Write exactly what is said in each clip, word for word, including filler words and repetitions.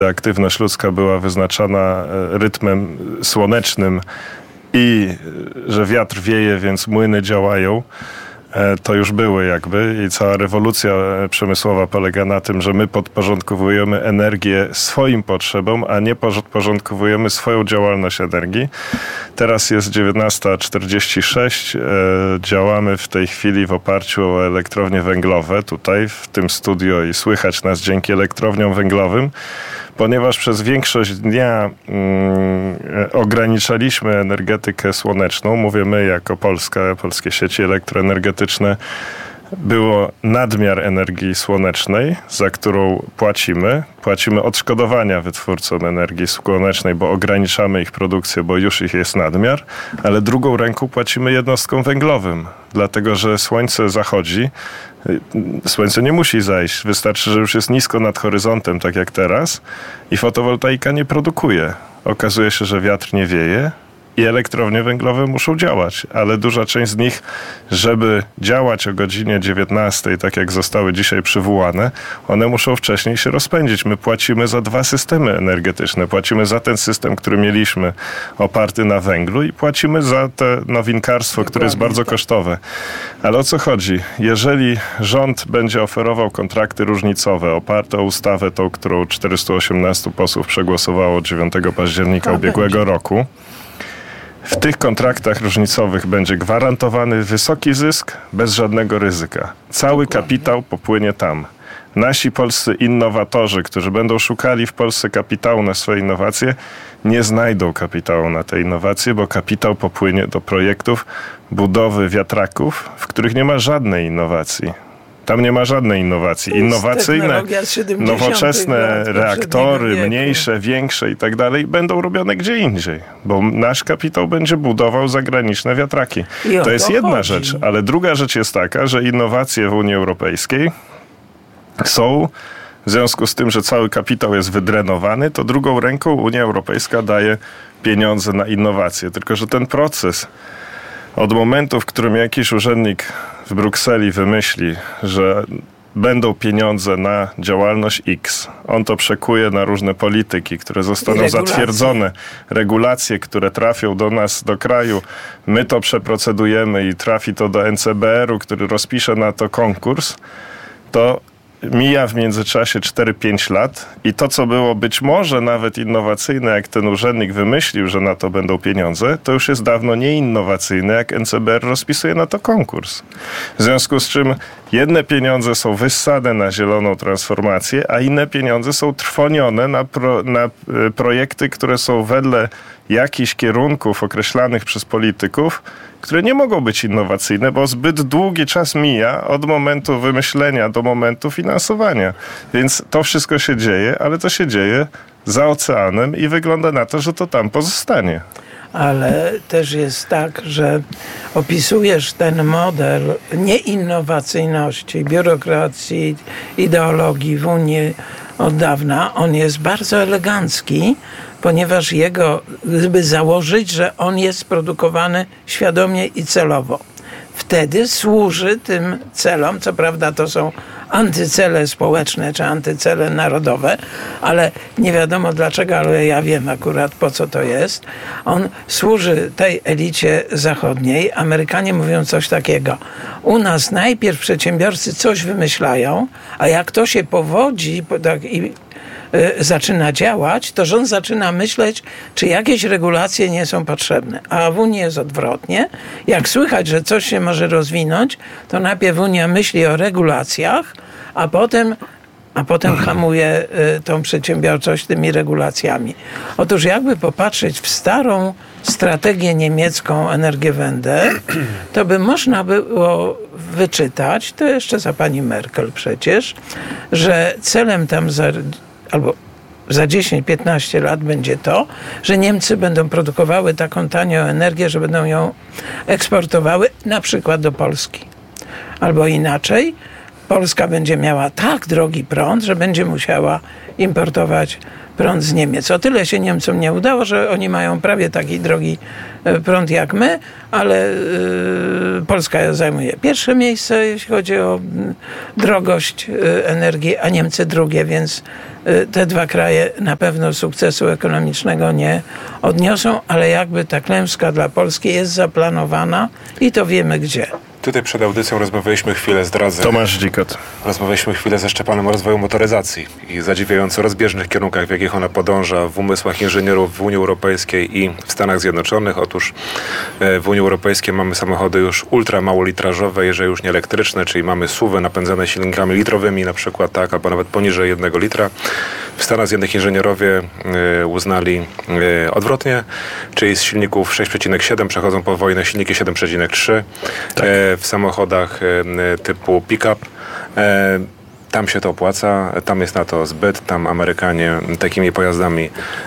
aktywność ludzka była wyznaczana rytmem słonecznym i że wiatr wieje, więc młyny działają, to już były jakby i cała rewolucja przemysłowa polega na tym, że my podporządkowujemy energię swoim potrzebom, a nie podporządkowujemy swoją działalność energii. Teraz jest dziewiętnasta czterdzieści sześć. Działamy w tej chwili w oparciu o elektrownie węglowe tutaj w tym studio i słychać nas dzięki elektrowniom węglowym, ponieważ przez większość dnia mm, ograniczaliśmy energetykę słoneczną. Mówię my jako Polska, polskie sieci elektroenergetyczne. Było nadmiar energii słonecznej, za którą płacimy. Płacimy odszkodowania wytwórcom energii słonecznej, bo ograniczamy ich produkcję, bo już ich jest nadmiar, ale drugą ręką płacimy jednostkom węglowym, dlatego że słońce zachodzi. Słońce nie musi zajść. Wystarczy, że już jest nisko nad horyzontem, tak jak teraz, i fotowoltaika nie produkuje. Okazuje się, że wiatr nie wieje i elektrownie węglowe muszą działać, ale duża część z nich, żeby działać o godzinie dziewiętnastej, tak jak zostały dzisiaj przywołane, one muszą wcześniej się rozpędzić. My płacimy za dwa systemy energetyczne. Płacimy za ten system, który mieliśmy oparty na węglu i płacimy za to nowinkarstwo, które jest bardzo kosztowe. Ale o co chodzi? Jeżeli rząd będzie oferował kontrakty różnicowe oparte o ustawę tą, którą czterystu osiemnastu posłów przegłosowało dziewiątego października ubiegłego roku, w tych kontraktach różnicowych będzie gwarantowany wysoki zysk bez żadnego ryzyka. Cały kapitał popłynie tam. Nasi polscy innowatorzy, którzy będą szukali w Polsce kapitału na swoje innowacje, nie znajdą kapitału na te innowacje, bo kapitał popłynie do projektów budowy wiatraków, w których nie ma żadnej innowacji. Tam nie ma żadnej innowacji. Innowacyjne, nowoczesne reaktory, mniejsze, większe i tak dalej, będą robione gdzie indziej, bo nasz kapitał będzie budował zagraniczne wiatraki. To jest jedna rzecz, ale druga rzecz jest taka, że innowacje w Unii Europejskiej są, w związku z tym, że cały kapitał jest wydrenowany, to drugą ręką Unia Europejska daje pieniądze na innowacje. Tylko że ten proces od momentu, w którym jakiś urzędnik w Brukseli wymyśli, że będą pieniądze na działalność X, on to przekuje na różne polityki, które zostaną zatwierdzone, regulacje, które trafią do nas, do kraju, my to przeprocedujemy i trafi to do N C B R u, który rozpisze na to konkurs, to mija w międzyczasie cztery pięć lat i to, co było być może nawet innowacyjne, jak ten urzędnik wymyślił, że na to będą pieniądze, to już jest dawno nieinnowacyjne, jak N C B R rozpisuje na to konkurs. W związku z czym jedne pieniądze są wyssane na zieloną transformację, a inne pieniądze są trwonione na, pro, na projekty, które są wedle jakichś kierunków określanych przez polityków, które nie mogą być innowacyjne, bo zbyt długi czas mija od momentu wymyślenia do momentu finansowania. Więc to wszystko się dzieje, ale to się dzieje za oceanem i wygląda na to, że to tam pozostanie. Ale też jest tak, że opisujesz ten model nieinnowacyjności, biurokracji, ideologii w Unii od dawna. On jest bardzo elegancki, ponieważ jego, gdyby założyć, że on jest produkowany świadomie i celowo. Wtedy służy tym celom, co prawda to są antycele społeczne czy antycele narodowe, ale nie wiadomo dlaczego, ale ja wiem akurat po co to jest. On służy tej elicie zachodniej. Amerykanie mówią coś takiego. U nas najpierw przedsiębiorcy coś wymyślają, a jak to się powodzi tak, i zaczyna działać, to rząd zaczyna myśleć, czy jakieś regulacje nie są potrzebne. A w Unii jest odwrotnie. Jak słychać, że coś się może rozwinąć, to najpierw Unia myśli o regulacjach, a potem, a potem hamuje tą przedsiębiorczość tymi regulacjami. Otóż jakby popatrzeć w starą strategię niemiecką Energiewende, to by można było wyczytać, to jeszcze za pani Merkel przecież, że celem tam za albo za dziesięć piętnaście lat będzie to, że Niemcy będą produkowały taką tanią energię, że będą ją eksportowały na przykład do Polski. Albo inaczej, Polska będzie miała tak drogi prąd, że będzie musiała importować prąd z Niemiec. O tyle się Niemcom nie udało, że oni mają prawie taki drogi prąd jak my, ale Polska zajmuje pierwsze miejsce, jeśli chodzi o drogość energii, a Niemcy drugie, więc te dwa kraje na pewno sukcesu ekonomicznego nie odniosą, ale jakby ta klęska dla Polski jest zaplanowana i to wiemy gdzie. Tutaj przed audycją rozmawialiśmy chwilę, zdradzę. Tomasz Dzikot. Rozmawialiśmy chwilę ze Szczepanem o rozwoju motoryzacji i zadziwiająco rozbieżnych kierunkach, w jakich ona podąża w umysłach inżynierów w Unii Europejskiej i w Stanach Zjednoczonych. Otóż w Unii Europejskiej mamy samochody już ultra małolitrażowe, jeżeli już nie elektryczne, czyli mamy suwy napędzane silnikami litrowymi na przykład, tak, albo nawet poniżej jednego litra. W Stanach Zjednoczonych inżynierowie uznali odwrotnie, czyli z silników sześć przecinek siedem przechodzą powoli na silniki siedem przecinek trzy. Tak. W samochodach typu pick-up. Tam się to opłaca, tam jest na to zbyt, tam Amerykanie takimi pojazdami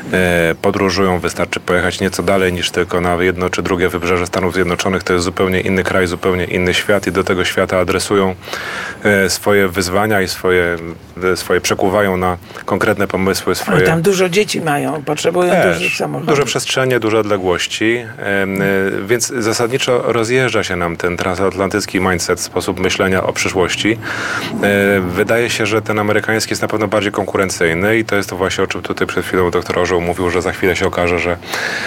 e, podróżują. Wystarczy pojechać nieco dalej niż tylko na jedno czy drugie wybrzeże Stanów Zjednoczonych. To jest zupełnie inny kraj, zupełnie inny świat i do tego świata adresują e, swoje wyzwania i swoje, e, swoje przekuwają na konkretne pomysły. Swoje... Ale tam dużo dzieci mają, potrzebują Też, dużych samochodów. Duże przestrzenie, duże odległości, e, e, więc zasadniczo rozjeżdża się nam ten transatlantycki mindset, sposób myślenia o przyszłości. E, wydaje Wydaje się, że ten amerykański jest na pewno bardziej konkurencyjny i to jest to właśnie, o czym tutaj przed chwilą doktor Orzeł mówił, że za chwilę się okaże, że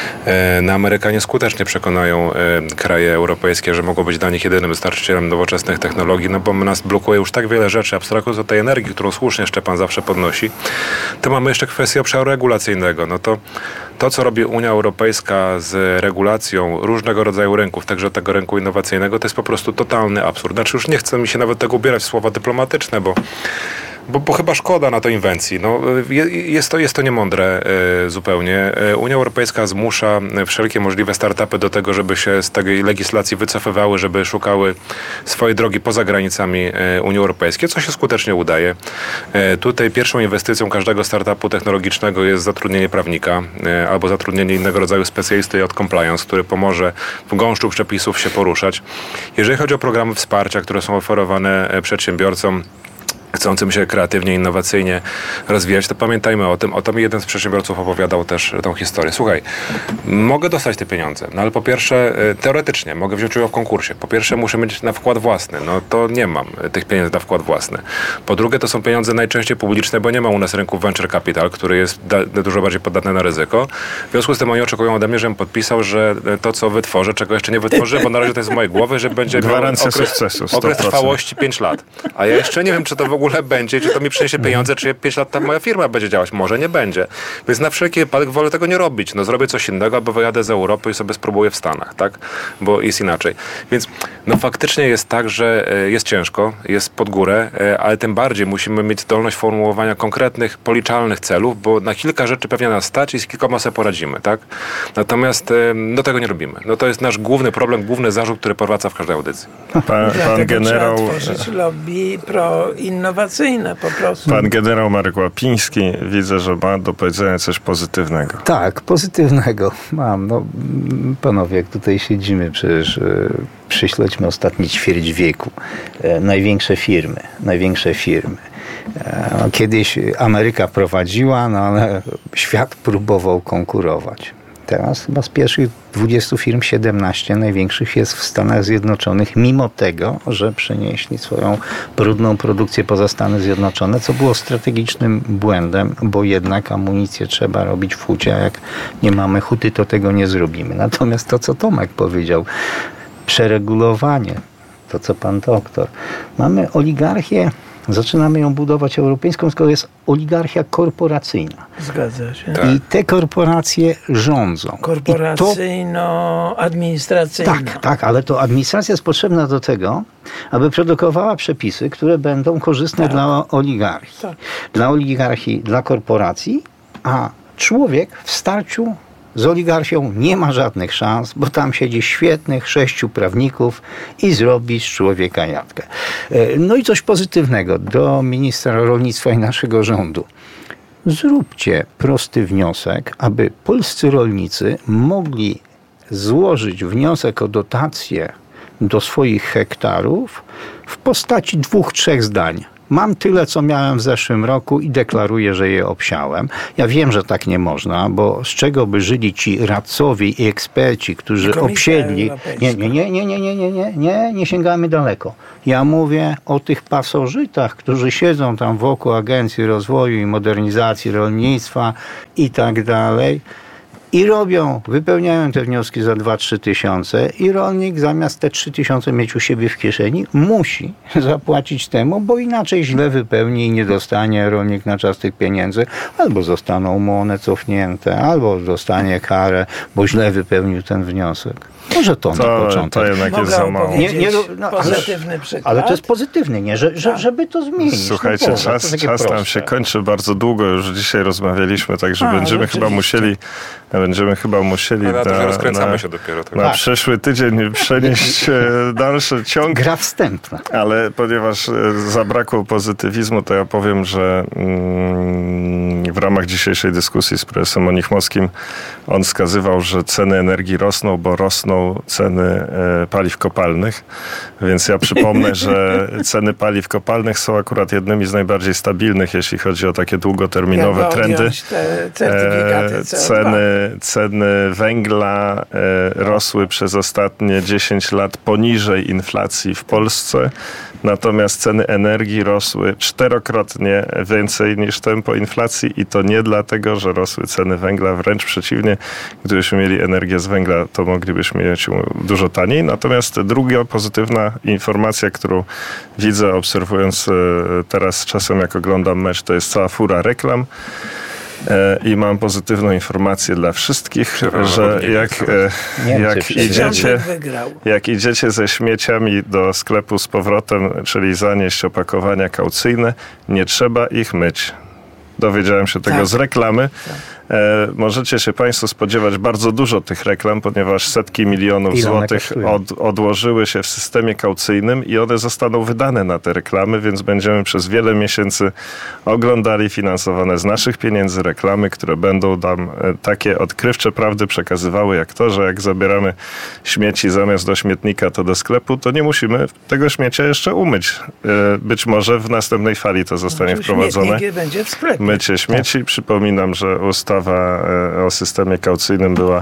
e, na Amerykanie skutecznie przekonają e, kraje europejskie, że mogą być dla nich jedynym dostarczycielem nowoczesnych technologii, no bo nas blokuje już tak wiele rzeczy, abstrahując od tej energii, którą słusznie Szczepan zawsze podnosi, to mamy jeszcze kwestię obszaru regulacyjnego. No to to, co robi Unia Europejska z regulacją różnego rodzaju rynków, także tego rynku innowacyjnego, to jest po prostu totalny absurd. Znaczy już nie chcę mi się nawet tego ubierać w słowa dyplomatyczne, bo Bo, bo chyba szkoda na to inwencji. No, jest, to, jest to niemądre e, zupełnie. Unia Europejska zmusza wszelkie możliwe startupy do tego, żeby się z tej legislacji wycofywały, żeby szukały swojej drogi poza granicami Unii Europejskiej, co się skutecznie udaje. E, tutaj pierwszą inwestycją każdego startupu technologicznego jest zatrudnienie prawnika e, albo zatrudnienie innego rodzaju specjalisty od compliance, który pomoże w gąszczu przepisów się poruszać. Jeżeli chodzi o programy wsparcia, które są oferowane przedsiębiorcom chcącym się kreatywnie, innowacyjnie rozwijać, to pamiętajmy o tym. O tym jeden z przedsiębiorców opowiadał też tą historię. Słuchaj, mogę dostać te pieniądze, no ale po pierwsze, teoretycznie mogę wziąć udział w konkursie. Po pierwsze, muszę mieć na wkład własny. No to nie mam tych pieniędzy na wkład własny. Po drugie, to są pieniądze najczęściej publiczne, bo nie ma u nas rynku venture capital, który jest da- dużo bardziej podatny na ryzyko. W związku z tym oni oczekują ode mnie, żebym podpisał, że to, co wytworzę, czego jeszcze nie wytworzyłem, bo na razie to jest w mojej głowie, że będzie gwarancja okres, sukcesu, okres trwałości pięć lat. A ja jeszcze nie wiem, czy to w ogóle będzie, czy to mi przyniesie pieniądze, czy pięć lat ta moja firma będzie działać. Może nie będzie. Więc na wszelki wypadek wolę tego nie robić. No zrobię coś innego, albo wyjadę z Europy i sobie spróbuję w Stanach, tak? Bo jest inaczej. Więc no faktycznie jest tak, że jest ciężko, jest pod górę, ale tym bardziej musimy mieć zdolność formułowania konkretnych, policzalnych celów, bo na kilka rzeczy pewnie nas stać i z kilkoma sobie poradzimy, tak? Natomiast no tego nie robimy. No to jest nasz główny problem, główny zarzut, który powraca w każdej audycji. Pan, pan generał... Trzeba tworzyć lobby proinnowacyjne po prostu. Pan generał Marek Łapiński, widzę, że ma do powiedzenia coś pozytywnego. Tak, pozytywnego mam. No, panowie, jak tutaj siedzimy, przecież e, przyśledźmy ostatni ćwierć wieku. E, największe firmy, największe firmy. E, kiedyś Ameryka prowadziła, no ale świat próbował konkurować. Teraz chyba z pierwszych dwudziestu firm siedemnaście największych jest w Stanach Zjednoczonych, mimo tego, że przenieśli swoją brudną produkcję poza Stany Zjednoczone, co było strategicznym błędem, bo jednak amunicję trzeba robić w hucie, a jak nie mamy huty, to tego nie zrobimy. Natomiast to, co Tomek powiedział, przeregulowanie, to co pan doktor, mamy oligarchię, zaczynamy ją budować europejską, skoro jest oligarchia korporacyjna. Zgadza się. I te korporacje rządzą. Korporacyjno-administracyjna. Tak, tak, ale to administracja jest potrzebna do tego, aby produkowała przepisy, które będą korzystne tak. dla oligarchii. Tak. Dla oligarchii, dla korporacji, a człowiek w starciu z oligarchią nie ma żadnych szans, bo tam siedzi świetnych sześciu prawników i zrobi z człowieka jatkę. No i coś pozytywnego do ministra rolnictwa i naszego rządu. Zróbcie prosty wniosek, aby polscy rolnicy mogli złożyć wniosek o dotację do swoich hektarów w postaci dwóch, trzech zdań. Mam tyle, co miałem w zeszłym roku i deklaruję, że je obsiałem. Ja wiem, że tak nie można, bo z czego by żyli ci radcowie i eksperci, którzy Komisja obsiedli... Europejska. Nie, nie, nie, nie, nie, nie, nie, nie, nie, nie sięgamy daleko. Ja mówię o tych pasożytach, którzy siedzą tam wokół Agencji Rozwoju i Modernizacji Rolnictwa i tak dalej. I robią, wypełniają te wnioski za dwa trzy tysiące i rolnik zamiast te trzy tysiące mieć u siebie w kieszeni, musi zapłacić temu, bo inaczej źle wypełni i nie dostanie rolnik na czas tych pieniędzy, albo zostaną mu one cofnięte, albo dostanie karę, bo źle wypełnił ten wniosek. Może to, to na początek. To jednak Mogę jest za mało. opowiedzieć Nie, nie, no, pozytywny ale, przykład. ale to jest pozytywny, nie? Że, że, żeby to zmienić. Słuchajcie, no Boże, czas, to takie czas nam proste. się kończy bardzo długo. Już dzisiaj rozmawialiśmy, także A, będziemy rzeczywiście. chyba musieli będziemy chyba musieli Ale to na, się rozkręcamy na, się dopiero. Tak. na Tak. przyszły tydzień przenieść e, dalszy ciąg. Gra wstępna. Ale ponieważ e, zabrakło pozytywizmu, to ja powiem, że mm, w ramach dzisiejszej dyskusji z profesorem Monichmowskim on wskazywał, że ceny energii rosną, bo rosną ceny e, paliw kopalnych. Więc ja przypomnę, że ceny paliw kopalnych są akurat jednymi z najbardziej stabilnych, jeśli chodzi o takie długoterminowe Jakby trendy. odjąć te certyfikaty C O dwa. Ceny, ceny węgla e, rosły przez ostatnie dziesięć lat poniżej inflacji w Polsce, natomiast ceny energii rosły czterokrotnie więcej niż tempo inflacji i to nie dlatego, że rosły ceny węgla, wręcz przeciwnie. Gdybyśmy mieli energię z węgla, to moglibyśmy mieć ją dużo taniej. Natomiast druga pozytywna informacja, którą widzę, obserwując e, teraz czasem, jak oglądam mecz, to jest cała fura reklam. I mam pozytywną informację dla wszystkich, że jak, jak, idziecie, jak idziecie ze śmieciami do sklepu z powrotem, czyli zanieść opakowania kaucyjne, nie trzeba ich myć. Dowiedziałem się tego tak. z reklamy. Tak. E, możecie się Państwo spodziewać bardzo dużo tych reklam, ponieważ setki milionów Ile złotych od, odłożyły się w systemie kaucyjnym i one zostaną wydane na te reklamy, więc będziemy przez wiele miesięcy oglądali finansowane z naszych pieniędzy reklamy, które będą nam e, takie odkrywcze prawdy przekazywały, jak to, że jak zabieramy śmieci zamiast do śmietnika, to do sklepu, to nie musimy tego śmiecia jeszcze umyć. E, być może w następnej fali to zostanie No, wprowadzone. śmietnik będzie w sklepie. Mycie śmieci. Tak. Przypominam, że ustawa o systemie kaucyjnym była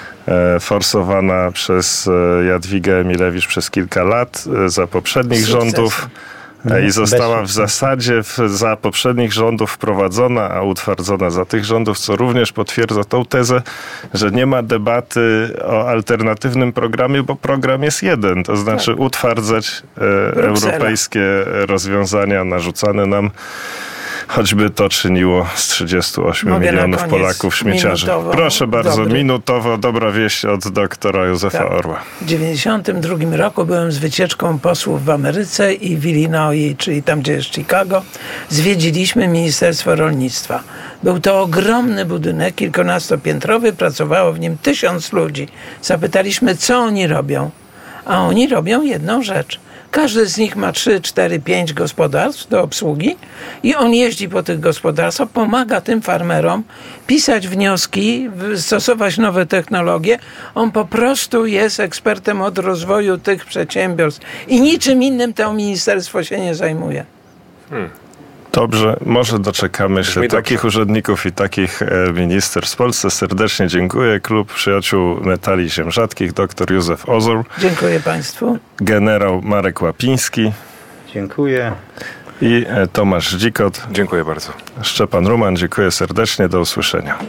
forsowana przez Jadwigę Emilewicz przez kilka lat za poprzednich rządów i została w zasadzie w, za poprzednich rządów wprowadzona, a utwardzona za tych rządów, co również potwierdza tą tezę, że nie ma debaty o alternatywnym programie, bo program jest jeden, to znaczy tak. utwardzać e, europejskie rozwiązania narzucane nam. Choćby to czyniło z trzydziestu ośmiu Mogę milionów Polaków śmieciarzy. Proszę bardzo, dobry. minutowo, dobra wieść od doktora Józefa tak. Orła. W dziewięćdziesiątym drugim roku byłem z wycieczką posłów w Ameryce i w Illinois, czyli tam, gdzie jest Chicago. Zwiedziliśmy Ministerstwo Rolnictwa. Był to ogromny budynek, kilkunastopiętrowy, pracowało w nim tysiąc ludzi. Zapytaliśmy, co oni robią. A oni robią jedną rzecz. Każdy z nich ma trzy, cztery, pięć gospodarstw do obsługi i on jeździ po tych gospodarstwach, pomaga tym farmerom pisać wnioski, stosować nowe technologie. On po prostu jest ekspertem od rozwoju tych przedsiębiorstw i niczym innym to ministerstwo się nie zajmuje. Hmm. Dobrze, może doczekamy się Brzmi takich dobrze. urzędników i takich e, ministerstw w Polsce. Serdecznie dziękuję. Klub Przyjaciół Metali Ziem Rzadkich, dr Józef Ozor. Dziękuję Państwu. Generał Marek Łapiński. Dziękuję. I e, Tomasz Dzikot. Dziękuję bardzo. Szczepan Ruman, dziękuję serdecznie. Do usłyszenia.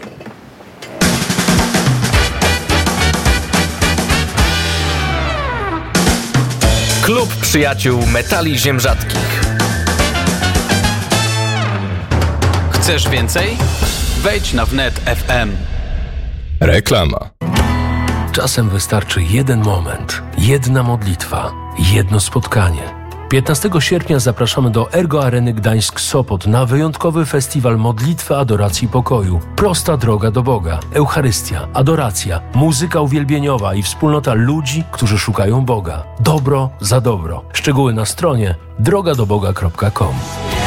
Klub Przyjaciół Metali Ziem Rzadkich. Chcesz więcej? Wejdź na wnet kropka ef em. Reklama. Czasem wystarczy jeden moment, jedna modlitwa, jedno spotkanie. piętnastego sierpnia zapraszamy do Ergo Areny Gdańsk-Sopot na wyjątkowy festiwal modlitwy, adoracji i pokoju. Prosta droga do Boga, Eucharystia, adoracja, muzyka uwielbieniowa i wspólnota ludzi, którzy szukają Boga. Dobro za dobro. Szczegóły na stronie droga do boga kropka com.